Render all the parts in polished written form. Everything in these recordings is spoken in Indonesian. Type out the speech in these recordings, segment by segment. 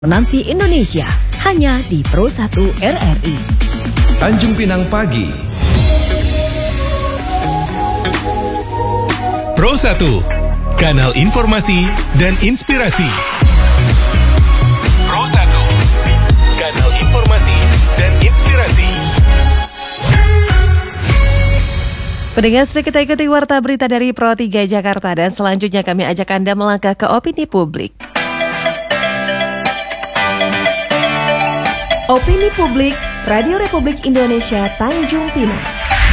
Nansi Indonesia hanya di Pro 1 RRI. Tanjung Pinang Pagi. Pro 1, kanal informasi dan inspirasi. Pro 1, kanal informasi dan inspirasi. Pendengar, sedikit kita ikuti warta berita dari Pro 3 Jakarta dan selanjutnya kami ajak Anda melangkah ke opini publik. Opini Publik, Radio Republik Indonesia Tanjung Pinang.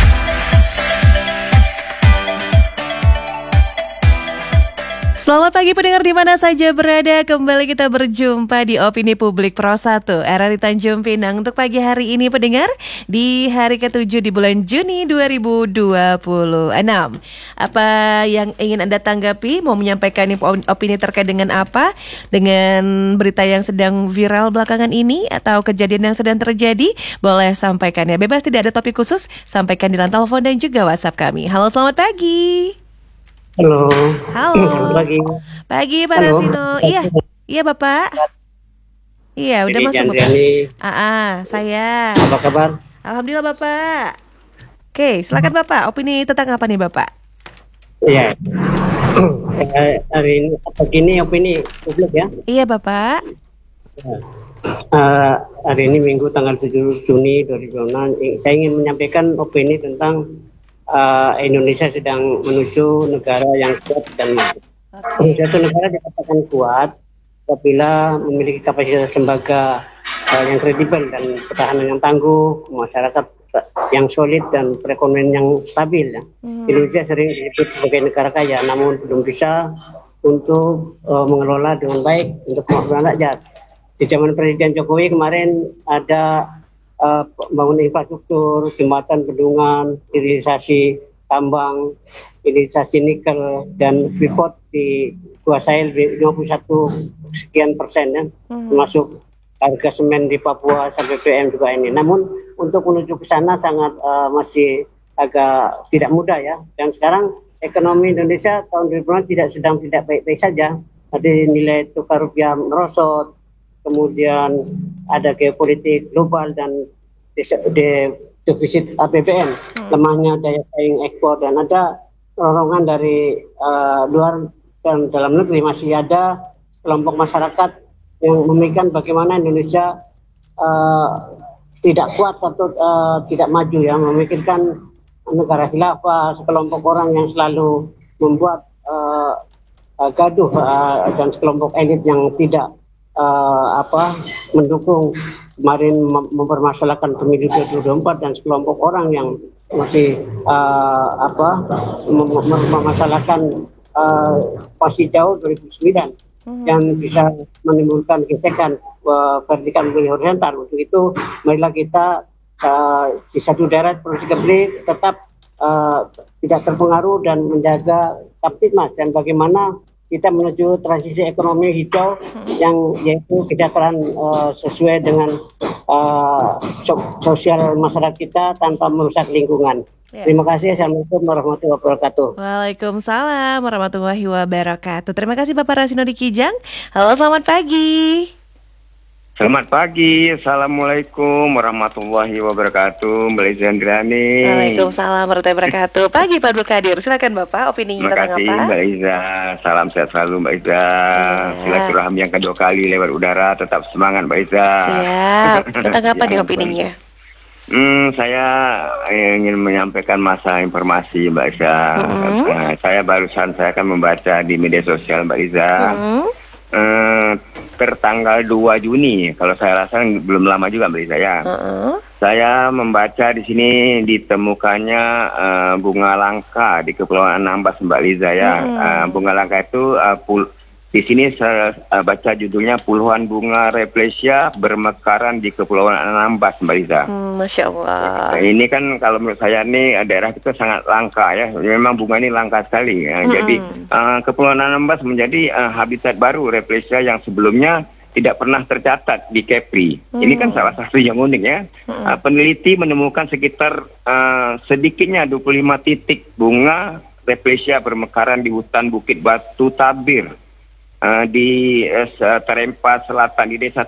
Selamat pagi pendengar di mana saja berada. Kembali kita berjumpa di Opini Publik Pro 1 RRI Tanjung Pinang. Untuk pagi hari ini pendengar, di hari ke-7 di bulan Juni 2026. Apa yang ingin Anda tanggapi? Mau menyampaikan opini terkait dengan apa? Dengan berita yang sedang viral belakangan ini atau kejadian yang sedang terjadi? Boleh sampaikan ya. Bebas, tidak ada topik khusus. Sampaikan di line telepon dan juga WhatsApp kami. Halo, selamat pagi. Halo. Halo. Pagi. Pagi Pak Rasino. Iya Bapak. Iya, udah masuk Bapak. Saya. Apa kabar? Alhamdulillah Bapak. Oke, silakan Bapak. Opini tentang apa nih Bapak? Iya. Hari ini begini opini publik ya. Iya Bapak. Hari ini Minggu tanggal 7 Juni 2026. Saya ingin menyampaikan opini tentang Indonesia sedang menuju negara yang kuat dan maju. Suatu negara dikatakan kuat apabila memiliki kapasitas lembaga yang kredibel dan pertahanan yang tangguh, masyarakat yang solid dan perekonomian yang stabil. Ya. Indonesia sering disebut sebagai negara kaya, namun belum bisa untuk mengelola dengan baik untuk kemakmuran rakyat. Di zaman Presiden Jokowi kemarin ada pembangunan infrastruktur, jembatan, bendungan, hilirisasi tambang, hilirisasi nikel, dan freeport dikuasai 51 sekian persen ya, termasuk harga semen di Papua sampai BBM juga ini. Namun untuk menuju ke sana sangat masih agak tidak mudah ya. Dan sekarang ekonomi Indonesia tahun 2020 tidak baik-baik saja. Tadi nilai tukar rupiah merosot, kemudian ada geopolitik global dan defisit APBN, lemahnya daya saing ekspor, dan ada dorongan dari luar dan dalam negeri. Masih ada kelompok masyarakat yang memikirkan bagaimana Indonesia tidak kuat atau tidak maju, ya, memikirkan negara khilafah, sekelompok orang yang selalu membuat gaduh dan sekelompok elit yang tidak mendukung kemarin mempermasalahkan pemilu 2024, dan sekelompok orang yang masih memasalahkan posisi jauh 2009 yang bisa menimbulkan gesekan vertikal menjadi horizontal. Untuk itu marilah kita di satu daerah Provinsi Kepri tetap tidak terpengaruh dan menjaga Kamtipmas, dan bagaimana kita menuju transisi ekonomi hijau yang yaitu kesejahteraan sesuai dengan sosial masyarakat kita tanpa merusak lingkungan. Ya. Terima kasih. Assalamualaikum warahmatullahi wabarakatuh. Waalaikumsalam warahmatullahi wabarakatuh. Terima kasih Bapak Rasino di Kijang. Halo, selamat pagi. Selamat pagi, Assalamualaikum warahmatullahi wabarakatuh, Mbak Liza Andrani. Waalaikumsalam warahmatullahi wabarakatuh. Pagi Pak Abdul Qadir, silakan Bapak, opininya tentang apa? Terima kasih Mbak Liza, salam sehat selalu Mbak Liza. Silaturahmi yang kedua kali lewat udara, tetap semangat Mbak Liza. Siap, tentang apa nih opininya? Saya ingin menyampaikan masa informasi Mbak Liza. Saya barusan akan membaca di media sosial Mbak Liza. Tertanggal 2 Juni, kalau saya rasa belum lama juga Mbak Liza ya. Saya membaca di sini ditemukannya bunga langka di Kepulauan Anambas Mbak Liza ya. Bunga langka itu di sini saya baca judulnya puluhan bunga Rafflesia bermekaran di Kepulauan Anambas Mbak Liza. Masya Allah. Ini kan kalau menurut saya nih daerah kita sangat langka ya. Memang bunga ini langka sekali. Jadi Kepulauan Anambas menjadi habitat baru Rafflesia yang sebelumnya tidak pernah tercatat di Kepri. Ini kan salah satu yang unik ya. Peneliti menemukan sekitar sedikitnya 25 titik bunga Rafflesia bermekaran di hutan Bukit Batu Tabir di Terempa Selatan di Desa